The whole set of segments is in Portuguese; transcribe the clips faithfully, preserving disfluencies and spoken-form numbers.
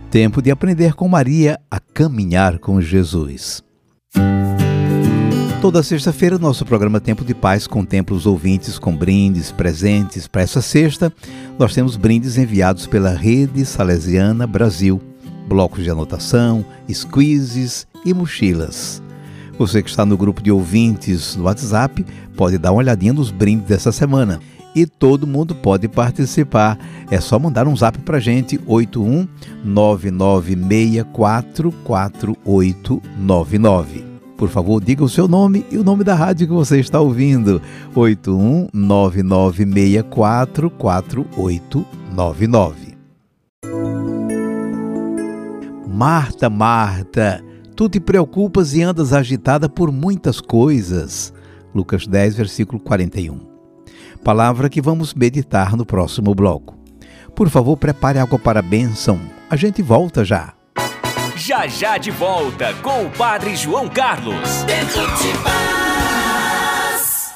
Tempo de aprender com Maria a caminhar com Jesus. Toda sexta-feira, nosso programa Tempo de Paz contempla os ouvintes com brindes, presentes. Para essa sexta, nós temos brindes enviados pela Rede Salesiana Brasil, blocos de anotação, squeezes e mochilas. Você que está no grupo de ouvintes no WhatsApp pode dar uma olhadinha nos brindes dessa semana. E todo mundo pode participar. É só mandar um zap para a gente, oito um nove nove seis quatro quatro oito nove nove. Por favor, diga o seu nome e o nome da rádio que você está ouvindo. oito um nove nove seis quatro quatro oito nove nove. Marta, Marta, tu te preocupas e andas agitada por muitas coisas. Lucas dez, versículo quarenta e um. Palavra que vamos meditar no próximo bloco. Por favor, prepare água para a bênção. A gente volta já. Já já de volta com o Padre João Carlos. Tempo de Paz.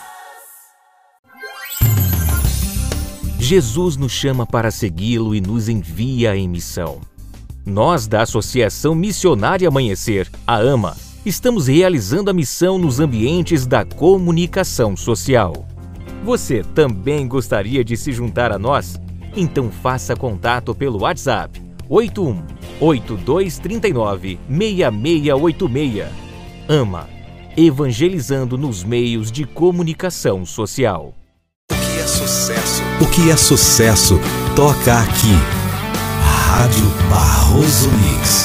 Jesus nos chama para segui-lo e nos envia em missão. Nós, da Associação Missionária Amanhecer, a AMA, estamos realizando a missão nos ambientes da comunicação social. Você também gostaria de se juntar a nós? Então faça contato pelo WhatsApp oito um oito dois três nove seis seis oito seis. AMA, evangelizando nos meios de comunicação social. O que é sucesso? O que é sucesso? Toca aqui. Rádio Barroso Mix.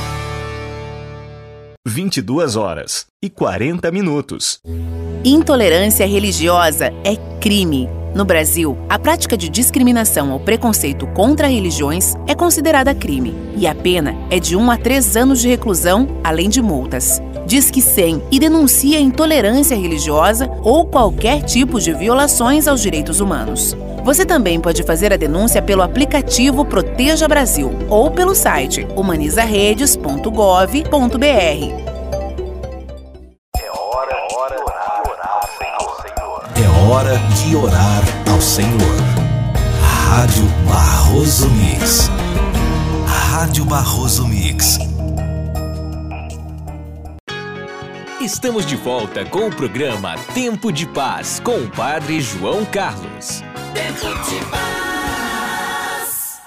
vinte e duas horas e quarenta minutos. Intolerância religiosa é crime. No Brasil, a prática de discriminação ou preconceito contra religiões é considerada crime e a pena é de um a três anos de reclusão, além de multas. Disque cem e denuncia intolerância religiosa ou qualquer tipo de violações aos direitos humanos. Você também pode fazer a denúncia pelo aplicativo Proteja Brasil ou pelo site humaniza redes ponto gov ponto br. É hora de orar ao Senhor. Rádio Barroso Mix. Rádio Barroso Mix. Estamos de volta com o programa Tempo de Paz com o Padre João Carlos. Tempo de Paz.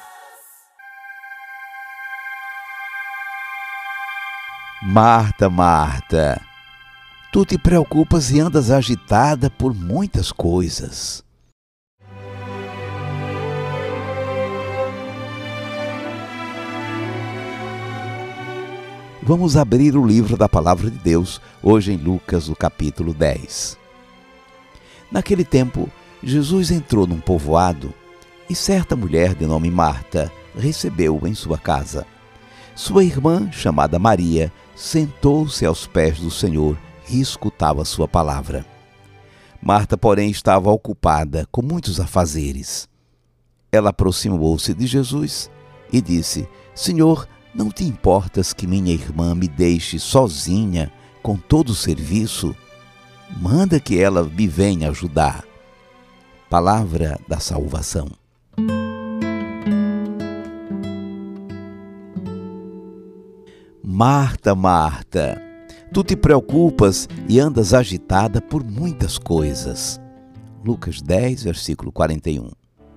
Marta, Marta, tu te preocupas e andas agitada por muitas coisas. Vamos abrir o livro da Palavra de Deus, hoje em Lucas, no capítulo dez. Naquele tempo, Jesus entrou num povoado e certa mulher de nome Marta recebeu-o em sua casa. Sua irmã, chamada Maria, sentou-se aos pés do Senhor e escutava sua palavra. Marta, porém, estava ocupada com muitos afazeres. Ela aproximou-se de Jesus e disse: Senhor, não te importas que minha irmã me deixe sozinha com todo o serviço? Manda que ela me venha ajudar. Palavra da salvação. Marta, Marta, tu te preocupas e andas agitada por muitas coisas. Lucas dez, versículo quarenta e um.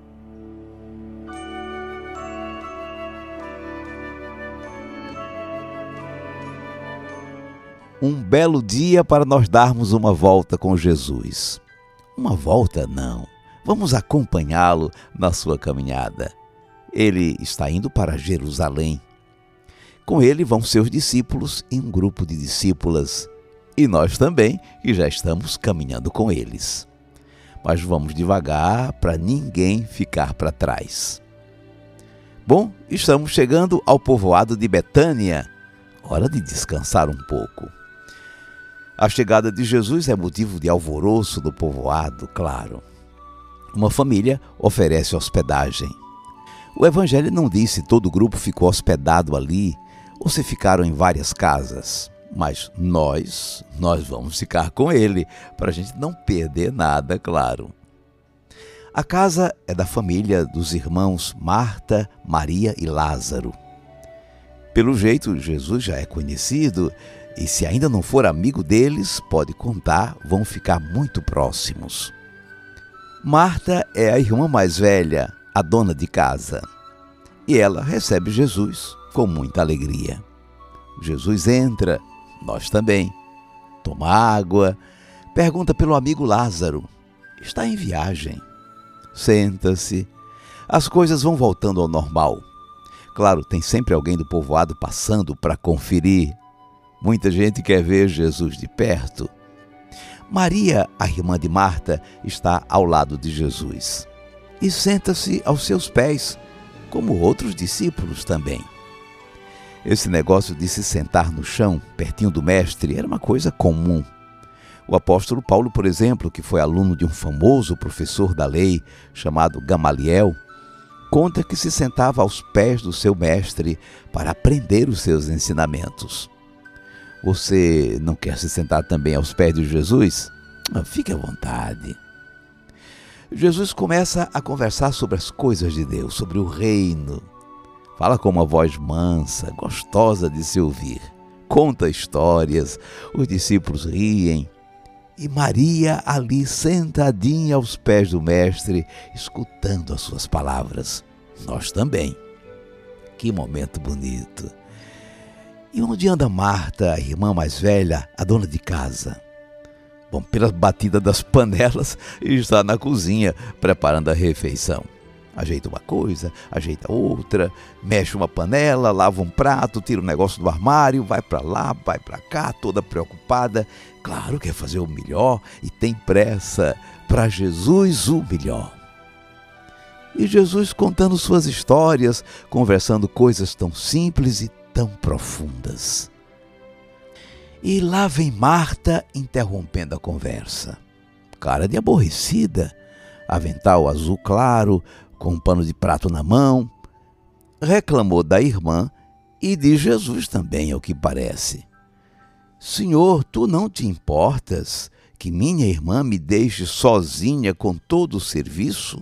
Um belo dia para nós darmos uma volta com Jesus. Uma volta não, vamos acompanhá-lo na sua caminhada. Ele está indo para Jerusalém. Com ele vão seus discípulos e um grupo de discípulas. E nós também, que já estamos caminhando com eles. Mas vamos devagar para ninguém ficar para trás. Bom, estamos chegando ao povoado de Betânia. Hora de descansar um pouco. A chegada de Jesus é motivo de alvoroço do povoado, claro. Uma família oferece hospedagem. O Evangelho não diz se todo o grupo ficou hospedado ali ou se ficaram em várias casas. Mas nós, nós vamos ficar com ele, para a gente não perder nada, claro. A casa é da família dos irmãos Marta, Maria e Lázaro. Pelo jeito, Jesus já é conhecido e, se ainda não for amigo deles, pode contar, vão ficar muito próximos. Marta é a irmã mais velha, a dona de casa, e ela recebe Jesus com muita alegria. Jesus entra, nós também, toma água, pergunta pelo amigo Lázaro, está em viagem, senta-se, as coisas vão voltando ao normal. Claro, tem sempre alguém do povoado passando para conferir. Muita gente quer ver Jesus de perto. Maria, a irmã de Marta, está ao lado de Jesus e senta-se aos seus pés, como outros discípulos também. Esse negócio de se sentar no chão, pertinho do mestre, era uma coisa comum. O apóstolo Paulo, por exemplo, que foi aluno de um famoso professor da lei chamado Gamaliel, conta que se sentava aos pés do seu mestre para aprender os seus ensinamentos. Você não quer se sentar também aos pés de Jesus? Fique à vontade. Jesus começa a conversar sobre as coisas de Deus, sobre o reino. Fala com uma voz mansa, gostosa de se ouvir. Conta histórias, os discípulos riem. E Maria ali sentadinha aos pés do mestre, escutando as suas palavras. Nós também. Que momento bonito. E onde anda Marta, a irmã mais velha, a dona de casa? Bom, pela batida das panelas, está na cozinha, preparando a refeição. Ajeita uma coisa, ajeita outra, mexe uma panela, lava um prato, tira um negócio do armário, vai para lá, vai para cá, toda preocupada. Claro, quer fazer o melhor e tem pressa. Para Jesus, o melhor. E Jesus contando suas histórias, conversando coisas tão simples e tão profundas. E lá vem Marta interrompendo a conversa. Cara de aborrecida, avental azul claro, com um pano de prato na mão, reclamou da irmã e de Jesus também, ao que parece. Senhor, tu não te importas que minha irmã me deixe sozinha com todo o serviço?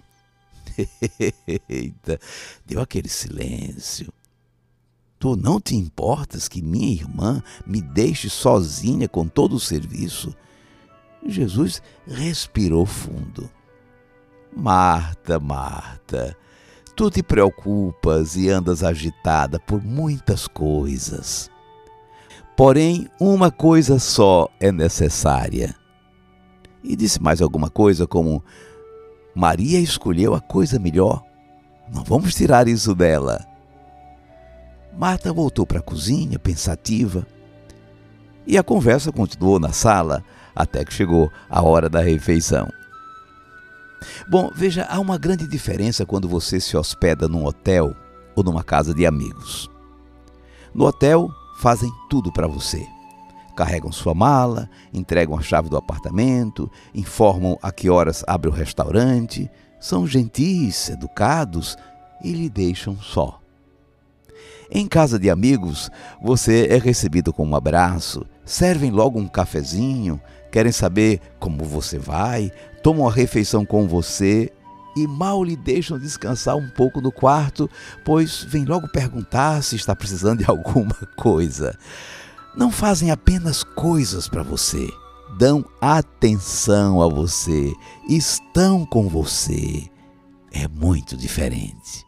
Eita, deu aquele silêncio. Tu não te importas que minha irmã me deixe sozinha com todo o serviço? Jesus respirou fundo. Marta, Marta, tu te preocupas e andas agitada por muitas coisas. Porém, uma coisa só é necessária. E disse mais alguma coisa como: Maria escolheu a coisa melhor. Não vamos tirar isso dela. Marta voltou para a cozinha, pensativa. E a conversa continuou na sala até que chegou a hora da refeição. Bom, veja, há uma grande diferença quando você se hospeda num hotel ou numa casa de amigos. No hotel, fazem tudo para você. Carregam sua mala, entregam a chave do apartamento, informam a que horas abre o restaurante, são gentis, educados e lhe deixam só. Em casa de amigos, você é recebido com um abraço, servem logo um cafezinho, querem saber como você vai, tomam a refeição com você e mal lhe deixam descansar um pouco no quarto, pois vem logo perguntar se está precisando de alguma coisa. Não fazem apenas coisas para você, dão atenção a você, estão com você. É muito diferente.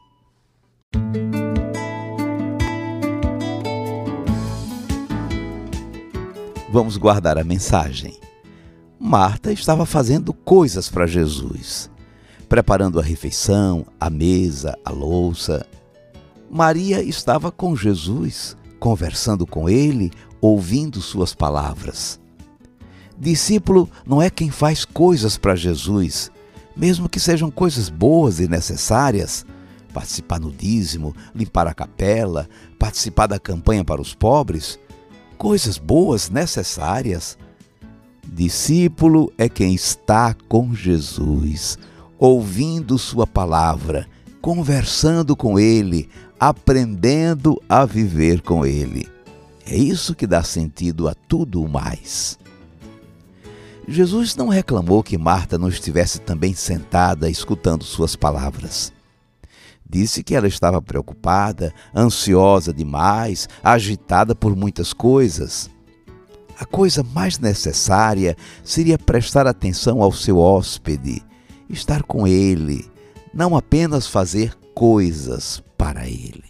Vamos guardar a mensagem. Marta estava fazendo coisas para Jesus, preparando a refeição, a mesa, a louça. Maria estava com Jesus, conversando com ele, ouvindo suas palavras. Discípulo não é quem faz coisas para Jesus, mesmo que sejam coisas boas e necessárias, participar no dízimo, limpar a capela, participar da campanha para os pobres, coisas boas, necessárias. Discípulo é quem está com Jesus, ouvindo sua palavra, conversando com ele, aprendendo a viver com ele. É isso que dá sentido a tudo o mais. Jesus não reclamou que Marta não estivesse também sentada escutando suas palavras. disse que ela estava preocupada, ansiosa demais, agitada por muitas coisas. A coisa mais necessária seria prestar atenção ao seu hóspede, estar com ele, não apenas fazer coisas para ele.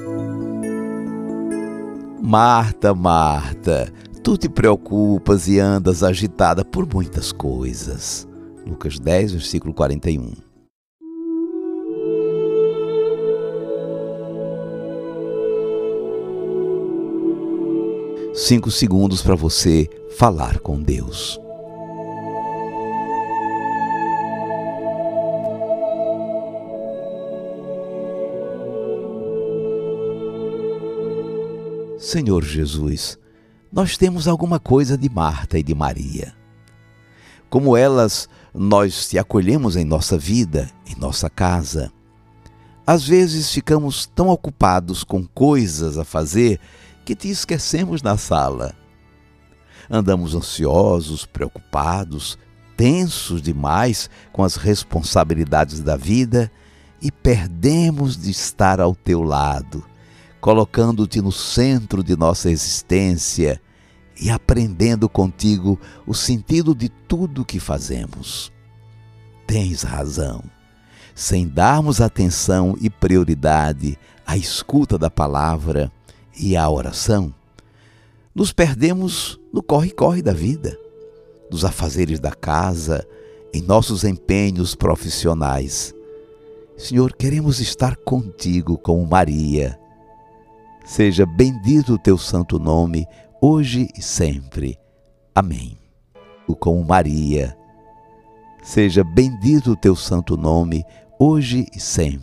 Marta, Marta, tu te preocupas e andas agitada por muitas coisas. Lucas dez, versículo quarenta e um. Cinco segundos para você falar com Deus. Senhor Jesus, nós temos alguma coisa de Marta e de Maria. Como elas, nós te acolhemos em nossa vida, em nossa casa. Às vezes ficamos tão ocupados com coisas a fazer que te esquecemos na sala. Andamos ansiosos, preocupados, tensos demais com as responsabilidades da vida e perdemos de estar ao teu lado, colocando-te no centro de nossa existência e aprendendo contigo o sentido de tudo que fazemos. Tens razão. Sem darmos atenção e prioridade à escuta da palavra e à oração, nos perdemos no corre-corre da vida, nos afazeres da casa, em nossos empenhos profissionais. Senhor, queremos estar contigo como Maria. Seja bendito o teu santo nome, hoje e sempre. Amém. Como Maria. Seja bendito o teu santo nome, hoje e sempre.